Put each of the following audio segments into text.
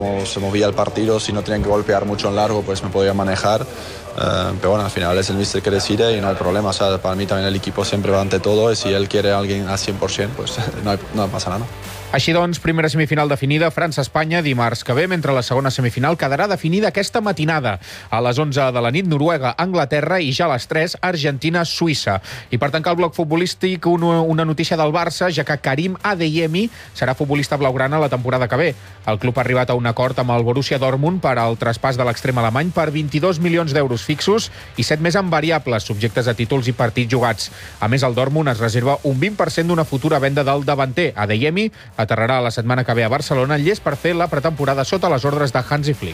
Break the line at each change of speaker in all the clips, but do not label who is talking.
Se movía el partido, si no tenían que golpear mucho en largo, pues me podía manejar. Pero bueno, al final es el míster que decide y no hay problema. O sea, para mí también el equipo siempre va ante todo y si él quiere a alguien al 100%, pues no pasa nada.
Així doncs, primera semifinal definida, França-Espanya, dimarts que ve, mentre la segona semifinal quedarà definida aquesta matinada. A les 11 de la nit, Noruega-Anglaterra i ja a les 3, Argentina-Suïssa. I per tancar el bloc futbolístic, una notícia del Barça, ja que Karim Adeyemi serà futbolista blaugrana la temporada que ve. El club ha arribat a un acord amb el Borussia Dortmund per al traspàs de l'extrem alemany per 22 milions d'euros fixos i 7 més en variables, subjectes a títols i partits jugats. A més, el Dortmund es reserva un 20% d'una futura venda del davanter. Adeyemi aterrarà la setmana que ve a Barcelona, llest per fer la pretemporada sota les ordres de Hansi Flick.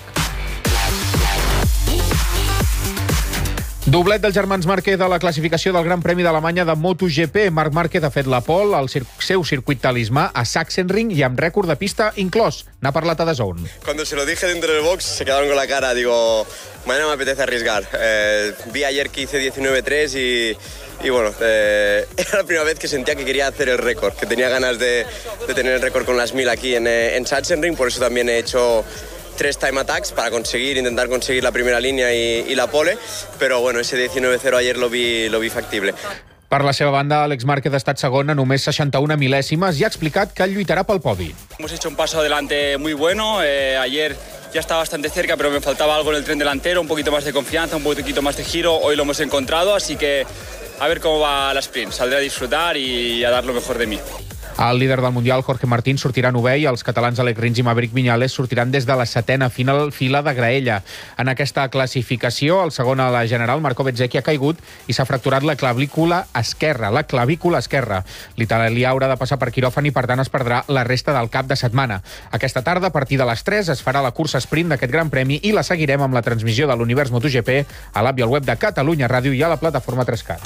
Doblet dels germans Márquez a la classificació del Gran Premi d'Alemanya de MotoGP. Marc Márquez ha fet la pole al seu circuit talismà a Sachsenring i amb rècord de pista inclòs. N'ha parlat a DAZN.
Cuando se lo dije dentro del box se quedaron con la cara. Digo, mañana me apetece arriesgar. Vi ayer que hice 19.3 y bueno, era la primera vez que sentía que quería hacer el récord, que tenía ganas de tener el récord con las 1000 aquí en Sachsenring. Por eso también he hecho 3 time attacks para intentar conseguir la primera línea y la pole, pero bueno, ese 19.0 ayer lo vi factible.
Per la seva banda, Àlex Márquez ha estat segon a només 61 mil·lèsimes i ha explicat que lluitarà pel podi.
Hemos hecho un paso adelante muy bueno. Ayer ya estaba bastante cerca, pero me faltaba algo en el tren delantero, un poquito más de confianza, un poquito más de giro. Hoy lo hemos encontrado, así que a ver cómo va la sprint. Saldré a disfrutar y a dar lo mejor de mí.
El líder del Mundial, Jorge Martín, sortirà novè i els catalans Alex Rins i Maverick Viñales sortiran des de la setena fila de graella. En aquesta classificació, el segon a la general, Marco Bezzecchi, ha caigut i s'ha fracturat la clavícula esquerra. L'italià haurà de passar per quiròfan i, per tant, es perdrà la resta del cap de setmana. Aquesta tarda, a partir de les 3, es farà la cursa sprint d'aquest Gran Premi i la seguirem amb la transmissió de l'Univers MotoGP a l'app i al web de Catalunya Ràdio i a la plataforma 3Cat.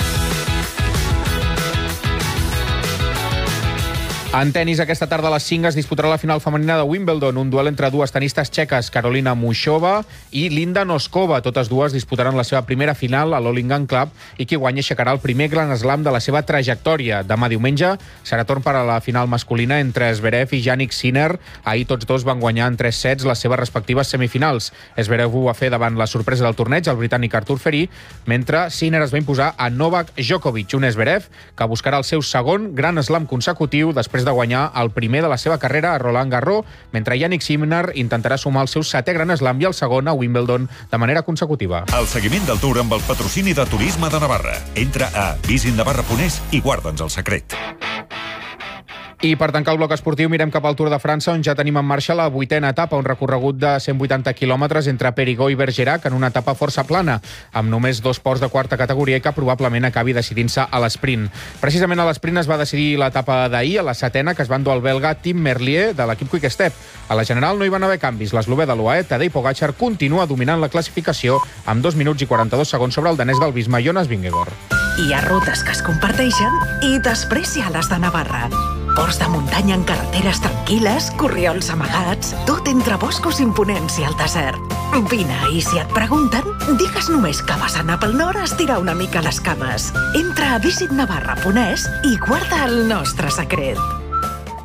En tenis, aquesta tarda a les 5 es disputarà la final femenina de Wimbledon, un duel entre dues tenistes txeques, Karolina Muchova i Linda Noskova. Totes dues disputaran la seva primera final a l'All England Club i qui guanyi aixecarà el primer Grand Slam de la seva trajectòria. Demà diumenge serà torn per a la final masculina entre Zverev i Jannik Sinner. Ahir tots dos van guanyar en 3 sets les seves respectives semifinals. Zverev ho va fer davant la sorpresa del torneig, el britànic Artur Ferry, mentre Sinner es va imposar a Novak Djokovic, un Zverev que buscarà el seu segon Grand Slam consecutiu després de guanyar el primer de la seva carrera a Roland Garros, mentre Jannik Sinner intentarà sumar el seu 7è Grand Slam i el segon a Wimbledon de manera consecutiva.
El seguiment del Tour amb el patrocini de Turisme de Navarra. Entra a visitnavarra.es i guarda'ns el secret.
I per tancar el bloc esportiu mirem cap al Tour de França, on ja tenim en marxa la 8a etapa, un recorregut de 180 quilòmetres entre Périgueux i Bergerac, en una etapa força plana, amb només 2 ports de quarta categoria i que probablement acabi decidint-se a l'esprint. Precisament a l'esprint es va decidir l'etapa d'ahir, a la 7a, que es va endur el belga Tim Merlier, de l'equip Quick Step. A la general no hi van haver canvis. L'eslové de l'UAE, Tadej Pogačar, continua dominant la classificació amb 2 minuts i 42 segons sobre el danès del Visma, Jonas Vingegaard.
Hi ha rutes que es comparteixen i després hi ha les de Navarra. Ports de muntanya en carreteres tranquil·les, corriols amagats, tot entre boscos imponents i el desert. Vine, i si et pregunten, digues només que vas anar pel nord a estirar una mica les cames. Entra a visitnavarra.es i guarda el nostre secret.